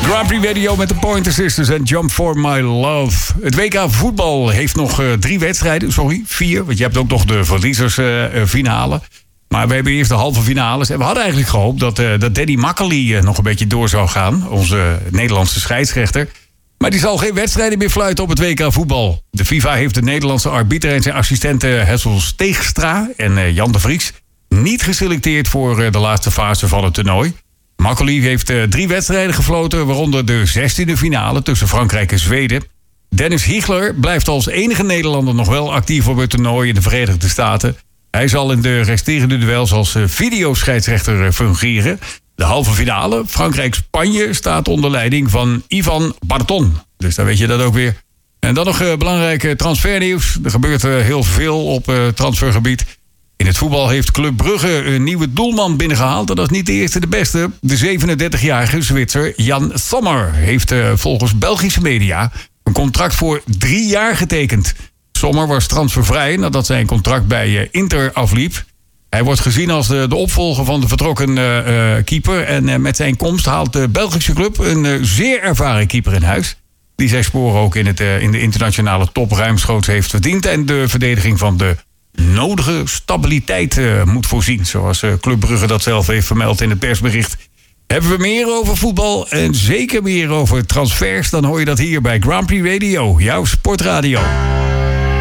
Grand Prix Radio met de Pointer Sisters en Jump for My Love. Het WK voetbal heeft nog 3 wedstrijden. Sorry, 4. Want je hebt ook nog de verliezersfinale. Maar we hebben eerst de halve finales. En we hadden eigenlijk gehoopt dat Danny Makkely nog een beetje door zou gaan. Onze Nederlandse scheidsrechter. Maar die zal geen wedstrijden meer fluiten op het WK voetbal. De FIFA heeft de Nederlandse arbiter en zijn assistenten Hessel Steegstra en Jan de Vries niet geselecteerd voor de laatste fase van het toernooi. Makkely heeft 3 wedstrijden gefloten, waaronder de 16e finale tussen Frankrijk en Zweden. Dennis Hiegler blijft als enige Nederlander nog wel actief op het toernooi in de Verenigde Staten. Hij zal in de resterende duels als videoscheidsrechter fungeren. De halve finale, Frankrijk-Spanje, staat onder leiding van Ivan Barton. Dus dan weet je dat ook weer. En dan nog belangrijke transfernieuws. Er gebeurt heel veel op transfergebied. In het voetbal heeft Club Brugge een nieuwe doelman binnengehaald. En dat is niet de eerste de beste. De 37-jarige Zwitser Jan Sommer heeft volgens Belgische media een contract voor 3 jaar getekend. Sommer was transfervrij nadat zijn contract bij Inter afliep. Hij wordt gezien als de opvolger van de vertrokken keeper. En met zijn komst haalt de Belgische club een zeer ervaren keeper in huis. Die zijn sporen ook in de internationale top ruimschoots heeft verdiend. En de verdediging van de nodige stabiliteit moet voorzien. Zoals Club Brugge dat zelf heeft vermeld in het persbericht. Hebben we meer over voetbal en zeker meer over transfers? Dan hoor je dat hier bij Grand Prix Radio, jouw sportradio.